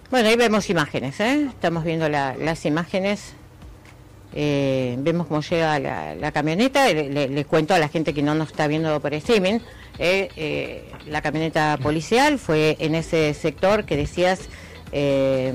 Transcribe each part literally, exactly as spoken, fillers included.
Bueno, ahí vemos imágenes, ¿eh? Estamos viendo la, las imágenes. Eh, vemos cómo llega la, la camioneta. Le, le, le cuento a la gente que no nos está viendo por streaming. Eh, eh, la camioneta policial fue en ese sector que decías... Eh,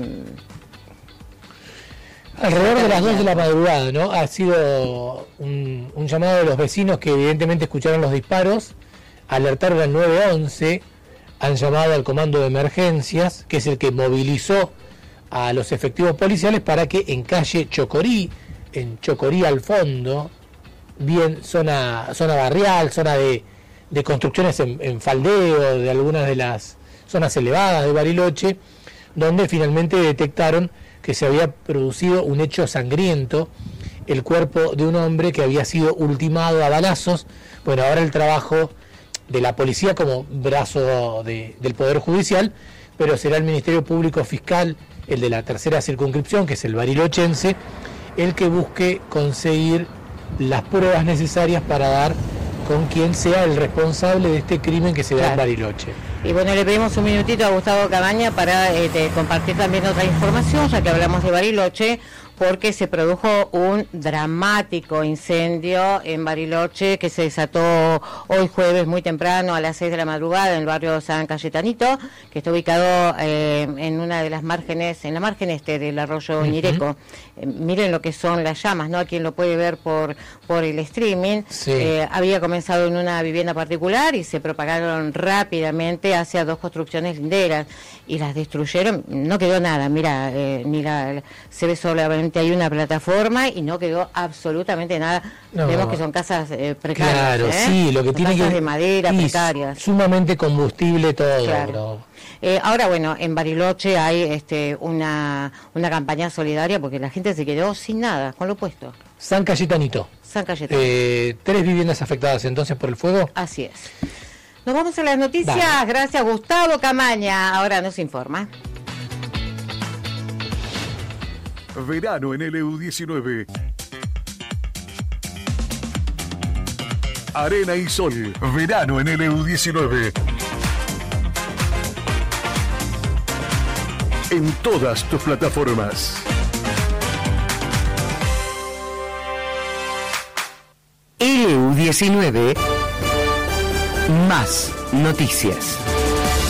alrededor de las dos de la madrugada, ¿no? Ha sido un, un llamado de los vecinos que evidentemente escucharon los disparos, alertaron al nueve once, han llamado al comando de emergencias, que es el que movilizó a los efectivos policiales para que en calle Chocorí, en Chocorí al fondo, bien zona zona barrial, zona de, de construcciones en, en faldeo, de algunas de las zonas elevadas de Bariloche, donde finalmente detectaron que se había producido un hecho sangriento, el cuerpo de un hombre que había sido ultimado a balazos. Bueno, ahora el trabajo de la policía como brazo de, del Poder Judicial, pero será el Ministerio Público Fiscal, el de la tercera circunscripción, que es el barilochense, el que busque conseguir las pruebas necesarias para dar con quien sea el responsable de este crimen que se da, claro, en Bariloche. Y bueno, le pedimos un minutito a Gustavo Cabaña para eh, de compartir también otra información, ya que hablamos de Bariloche, porque se produjo un dramático incendio en Bariloche que se desató hoy jueves muy temprano a las seis de la madrugada en el barrio San Cayetanito, que está ubicado eh, en una de las márgenes, en la margen este del arroyo uh-huh. Ñireco. Eh, miren lo que son las llamas, ¿no? A quien lo puede ver por por el streaming. Sí. Eh, había comenzado en una vivienda particular y se propagaron rápidamente hacia dos construcciones linderas y las destruyeron. No quedó nada, mira, eh, ni la, se ve solamente hay una plataforma y no quedó absolutamente nada. No. Vemos que son casas eh, precarias. Claro, ¿eh? Sí, lo que son tiene casas que de madera precarias. Sumamente combustible todo. Claro. Eh, ahora, bueno, en Bariloche hay este, una, una campaña solidaria porque la gente se quedó sin nada, con lo puesto. San Cayetanito. San Cayetanito. Eh, tres viviendas afectadas entonces por el fuego. Así es. Nos vamos a las noticias. Dale. Gracias, Gustavo Camaña. Ahora nos informa. Verano en L U diecinueve. Arena y sol. Verano en L U diecinueve. En todas tus plataformas. L U diecinueve. Más noticias.